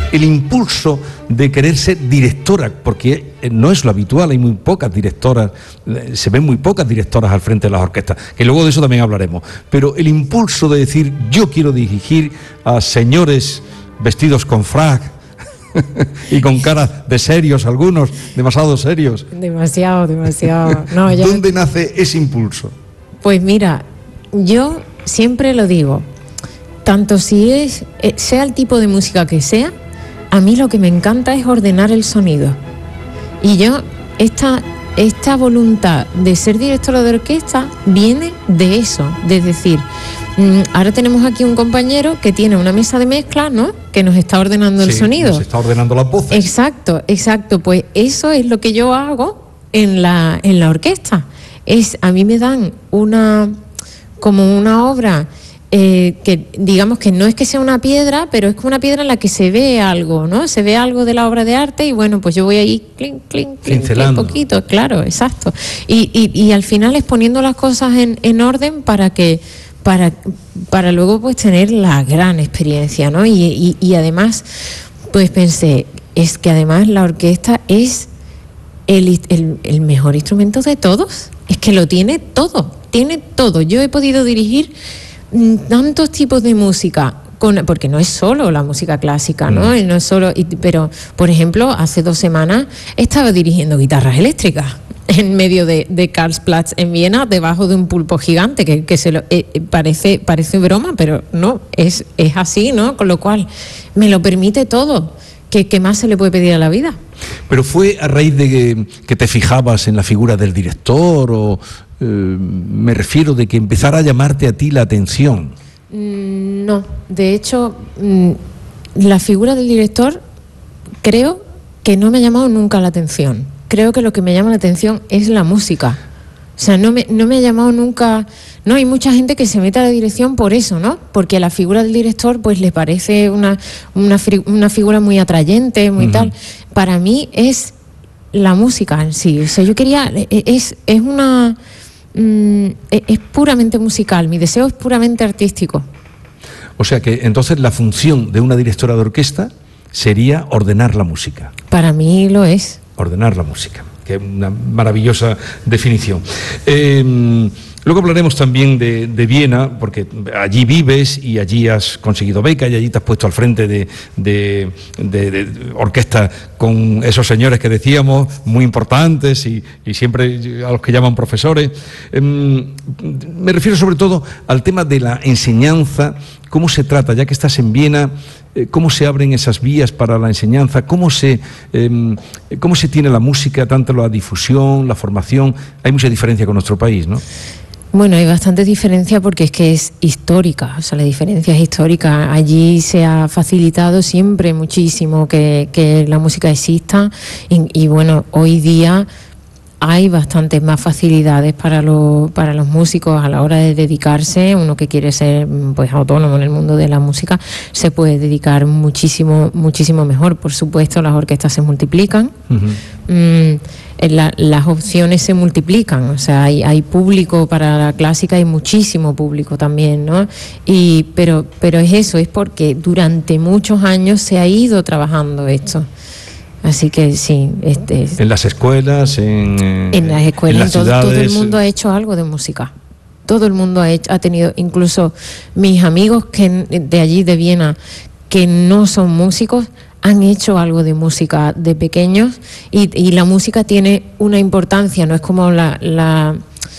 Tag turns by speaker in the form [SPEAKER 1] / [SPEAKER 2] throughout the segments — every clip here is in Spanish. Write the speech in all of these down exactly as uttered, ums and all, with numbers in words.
[SPEAKER 1] el impulso de querer ser directora, porque no es lo habitual, hay muy pocas directoras, se ven muy pocas directoras al frente de las orquestas, que luego de eso también hablaremos, pero el impulso de decir, yo quiero dirigir a señores vestidos con frac y con cara de serios, algunos demasiado serios.
[SPEAKER 2] Demasiado, demasiado. No, ya
[SPEAKER 1] ¿Dónde me... nace ese impulso?
[SPEAKER 2] Pues mira, yo siempre lo digo, tanto si es, sea el tipo de música que sea, a mí lo que me encanta es ordenar el sonido. Y yo, esta, esta voluntad de ser directora de orquesta viene de eso, de decir, mmm, ahora tenemos aquí un compañero que tiene una mesa de mezcla, ¿no?, que nos está ordenando el
[SPEAKER 1] sí,
[SPEAKER 2] sonido.
[SPEAKER 1] Nos está ordenando las voces.
[SPEAKER 2] Exacto, exacto. Pues eso es lo que yo hago en la, en la orquesta. Es, a mí me dan una, como una obra... Eh, que digamos que no es que sea una piedra, pero es como una piedra en la que se ve algo, ¿no? Se ve algo de la obra de arte y bueno, pues yo voy ahí, clink, clink, clink, un poquito, claro, exacto. Y, y, y al final es poniendo las cosas en, en orden para que, para, para luego pues tener la gran experiencia, ¿no? Y, y, y además, pues pensé, es que además la orquesta es el, el, el mejor instrumento de todos, es que lo tiene todo, tiene todo. Yo he podido dirigir tantos tipos de música, con, porque no es solo la música clásica, ¿no? Mm. No es solo, y, pero, por ejemplo, hace dos semanas estaba dirigiendo guitarras eléctricas en medio de, de Karlsplatz en Viena, debajo de un pulpo gigante, que, que se lo, eh, parece, parece broma, pero no, es, es así, ¿no? Con lo cual, me lo permite todo. ¿Qué, ¿Qué más se le puede pedir a la vida?
[SPEAKER 1] ¿Pero fue a raíz de que, que te fijabas en la figura del director o eh, me refiero de que empezara a llamarte a ti la atención?
[SPEAKER 2] Mm, no, de hecho, mm, la figura del director creo que no me ha llamado nunca la atención. Creo que lo que me llama la atención es la música. O sea, no me, no me ha llamado nunca... No, hay mucha gente que se mete a la dirección por eso, ¿no? Porque a la figura del director pues le parece una, una, una figura muy atrayente, muy uh-huh. tal. Para mí es la música en sí. O sea, yo quería... Es, es una... Mm, es puramente musical. Mi deseo es puramente artístico.
[SPEAKER 1] O sea que entonces la función de una directora de orquesta sería ordenar la música.
[SPEAKER 2] Para mí lo es.
[SPEAKER 1] Ordenar la música. Que es una maravillosa definición. Eh, luego hablaremos también de, de Viena, porque allí vives y allí has conseguido beca y allí te has puesto al frente de, de, de, de orquestas con esos señores que decíamos, muy importantes y, y siempre a los que llaman profesores. Eh, me refiero sobre todo al tema de la enseñanza. ¿Cómo se trata, ya que estás en Viena, eh, cómo se abren esas vías para la enseñanza? ¿Cómo se, eh, cómo se tiene la música, tanto la difusión, la formación? Hay mucha diferencia con nuestro país, ¿no?
[SPEAKER 2] Bueno, hay bastante diferencia porque es que es histórica, o sea, la diferencia es histórica. Allí se ha facilitado siempre muchísimo que, que la música exista y, y bueno, hoy día... hay bastantes más facilidades para los para los músicos a la hora de dedicarse. Uno que quiere ser pues autónomo en el mundo de la música se puede dedicar muchísimo muchísimo mejor. Por supuesto, las orquestas se multiplican, uh-huh. mm, la, las opciones se multiplican. O sea, hay, hay público para la clásica, hay muchísimo público también, ¿no? Y pero pero es eso, es porque durante muchos años se ha ido trabajando esto. Así que sí, este,
[SPEAKER 1] en las escuelas, en,
[SPEAKER 2] en las escuelas, en las todo, ciudades, todo el mundo ha hecho algo de música. Todo el mundo ha, hecho, ha tenido, incluso mis amigos que de allí de Viena, que no son músicos, han hecho algo de música de pequeños y, y la música tiene una importancia, no es como la, la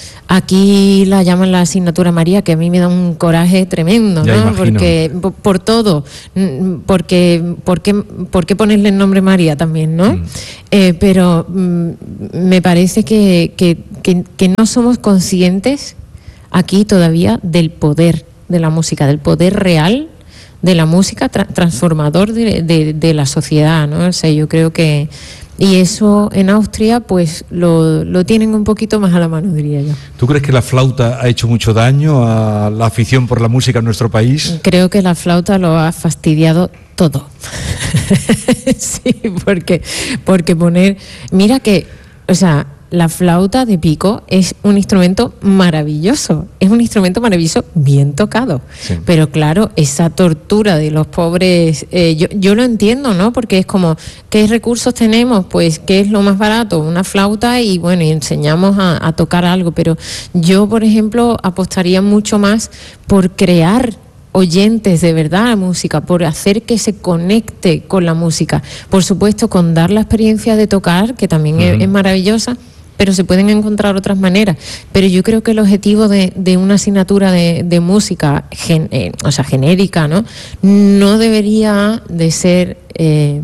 [SPEAKER 2] aquí la llaman la asignatura María, que a mí me da un coraje tremendo, ya, ¿no? Imagino. Porque por, por todo, porque ¿por qué, por qué ponerle el nombre María también, ¿no? Mm. Eh, pero mm, me parece que, que, que, que no somos conscientes aquí todavía del poder de la música, del poder real de la música tra- transformador de, de, de la sociedad, ¿no? O sea, yo creo que y eso en Austria pues lo, lo tienen un poquito más a la mano, diría yo.
[SPEAKER 1] ¿Tú crees que la flauta ha hecho mucho daño a la afición por la música en nuestro país?
[SPEAKER 2] Creo que la flauta lo ha fastidiado todo. Sí, porque, porque poner... Mira que, o sea, la flauta de pico es un instrumento maravilloso, es un instrumento maravilloso bien tocado, sí. Pero claro, esa tortura de los pobres, eh, yo, yo lo entiendo, ¿no? Porque es como, ¿qué recursos tenemos? Pues, ¿qué es lo más barato? Una flauta y bueno, y enseñamos a, a tocar algo, pero yo, por ejemplo, apostaría mucho más por crear oyentes de verdad a la música, por hacer que se conecte con la música, por supuesto con dar la experiencia de tocar, que también uh-huh. es, es maravillosa, pero se pueden encontrar otras maneras. Pero yo creo que el objetivo de, de una asignatura de, de música, gen, eh, o sea, genérica, ¿no? No debería de ser... Eh,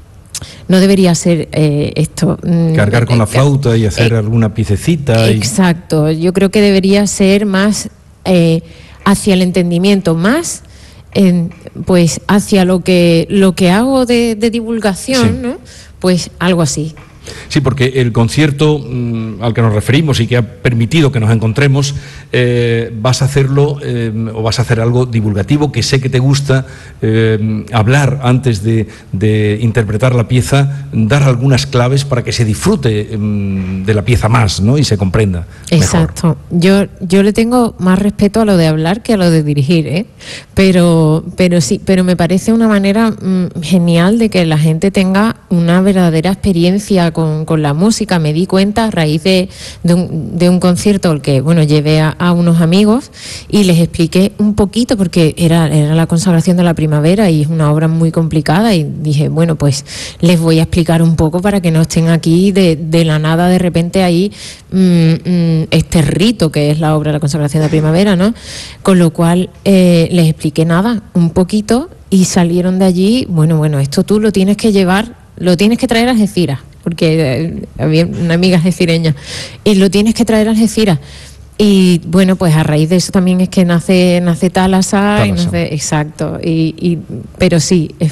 [SPEAKER 2] No debería ser eh, esto.
[SPEAKER 1] Cargar con eh, la flauta y hacer eh, alguna piececita.
[SPEAKER 2] Exacto. Y... Yo creo que debería ser más eh, hacia el entendimiento, más eh, pues hacia lo que lo que hago de, de divulgación, sí. ¿no? Pues algo así.
[SPEAKER 1] Sí, porque el concierto mmm, al que nos referimos y que ha permitido que nos encontremos, eh, vas a hacerlo eh, o vas a hacer algo divulgativo, que sé que te gusta, eh, hablar antes de, de interpretar la pieza, dar algunas claves para que se disfrute eh, de la pieza más, ¿no? Y se comprenda
[SPEAKER 2] Exacto. Mejor. Yo, yo le tengo más respeto a lo de hablar que a lo de dirigir, ¿eh? Pero, pero sí, pero me parece una manera mmm, genial de que la gente tenga una verdadera experiencia Con, con la música. Me di cuenta a raíz de, de, un, de un concierto al que bueno llevé a, a unos amigos y les expliqué un poquito porque era, era la consagración de la primavera y es una obra muy complicada y dije, bueno, pues les voy a explicar un poco para que no estén aquí de, de la nada de repente ahí mmm, mmm, este rito que es la obra de la consagración de la primavera, ¿no? Con lo cual eh, les expliqué nada, un poquito y salieron de allí, bueno, bueno, esto tú lo tienes que llevar, lo tienes que traer a Algeciras, porque había una amiga algecireña, y lo tienes que traer a Algeciras. Y bueno, pues a raíz de eso también es que nace nace Thalassa, y nace, exacto, y, y, pero sí, es,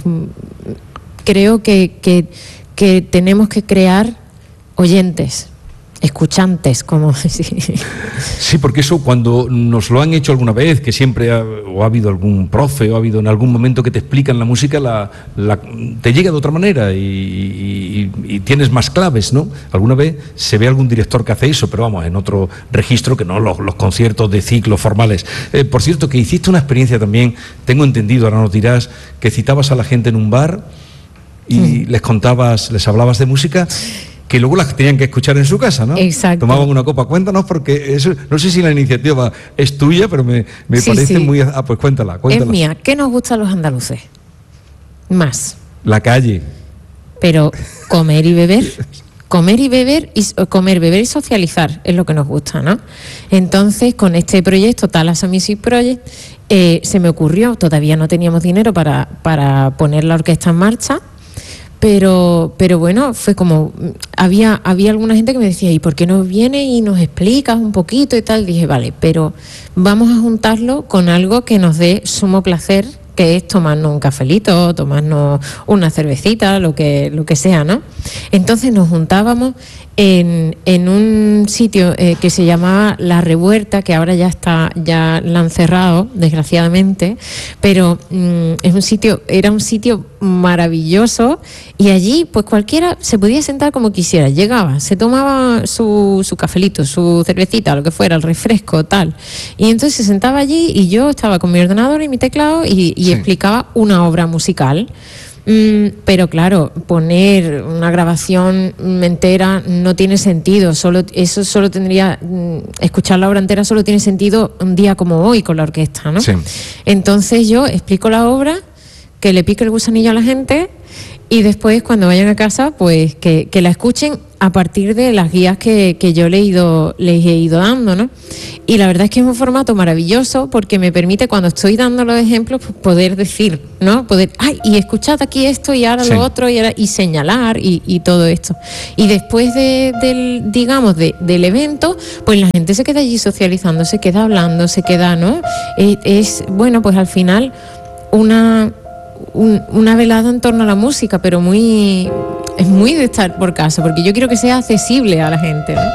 [SPEAKER 2] creo que, que, que tenemos que crear oyentes, escuchantes, como decir.
[SPEAKER 1] Sí, porque eso cuando nos lo han hecho alguna vez, que siempre ha, o ha habido algún profe o ha habido en algún momento que te explican la música, la, la, te llega de otra manera y, y, y tienes más claves, ¿no? Alguna vez se ve algún director que hace eso, pero vamos, en otro registro que no los, los conciertos de ciclos formales. Eh, por cierto, que hiciste una experiencia también, tengo entendido, ahora nos dirás, que citabas a la gente en un bar y mm. les contabas, les hablabas de música, que luego las tenían que escuchar en su casa, ¿no?
[SPEAKER 2] Exacto.
[SPEAKER 1] Tomaban una copa. Cuéntanos, porque eso, no sé si la iniciativa es tuya, pero me, me sí, parece sí. muy... Ah, pues cuéntala, cuéntala.
[SPEAKER 2] Es mía. ¿Qué nos gusta a los andaluces? Más.
[SPEAKER 1] La calle.
[SPEAKER 2] Pero comer y beber. Comer y beber, y comer, beber y socializar es lo que nos gusta, ¿no? Entonces, con este proyecto, Thalassa Music Project, eh, se me ocurrió, todavía no teníamos dinero para, para poner la orquesta en marcha, Pero, pero bueno, fue como, había, había alguna gente que me decía, ¿y por qué no vienes y nos explicas un poquito y tal? Dije, vale, pero vamos a juntarlo con algo que nos dé sumo placer, que es tomarnos un cafelito, tomarnos una cervecita, lo que, lo que sea, ¿no? Entonces nos juntábamos en, en un sitio eh, que se llamaba La Revuelta, que ahora ya está, ya la han cerrado, desgraciadamente, pero mmm, es un sitio, era un sitio maravilloso y allí pues cualquiera se podía sentar como quisiera, llegaba, se tomaba su, su cafelito, su cervecita, lo que fuera, el refresco, tal, y entonces se sentaba allí y yo estaba con mi ordenador y mi teclado y, y sí. explicaba una obra musical. Mm, pero claro, poner una grabación entera no tiene sentido, solo eso solo tendría, mm, escuchar la obra entera solo tiene sentido un día como hoy con la orquesta, ¿no?
[SPEAKER 1] Sí.
[SPEAKER 2] Entonces yo explico la obra, que le pique el gusanillo a la gente y después cuando vayan a casa pues que, que la escuchen a partir de las guías que, que yo le he ido, les he ido dando, ¿no? Y la verdad es que es un formato maravilloso porque me permite, cuando estoy dando los ejemplos, pues poder decir, ¿no? Poder, ay, y escuchad aquí esto y ahora sí. lo otro y, ahora, y señalar y, y todo esto. Y después de, del, digamos, de, del evento, pues la gente se queda allí socializando, se queda hablando, se queda, ¿no? Es, es bueno, pues al final una... Un, una velada en torno a la música, pero muy es muy de estar por casa, porque yo quiero que sea accesible a la gente, ¿no?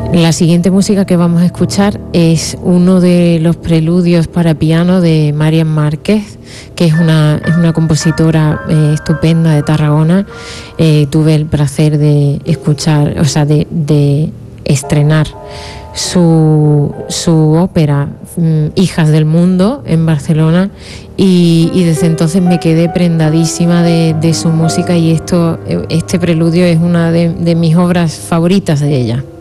[SPEAKER 2] La siguiente música que vamos a escuchar es uno de los preludios para piano de Marian Márquez, que es una, es una compositora eh, estupenda de Tarragona. Eh, tuve el placer de escuchar, o sea, de, de estrenar su, su ópera mm, Hijas del Mundo en Barcelona, y, y desde entonces me quedé prendadísima de, de su música, y esto, este preludio es una de, de mis obras favoritas de ella.